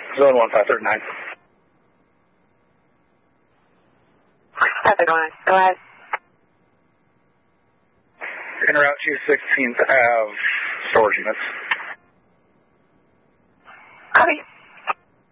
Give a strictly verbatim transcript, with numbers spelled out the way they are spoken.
Zone one five thirty nine. five thirty nine. Go ahead. En route to sixteenth Ave storage units. Copy.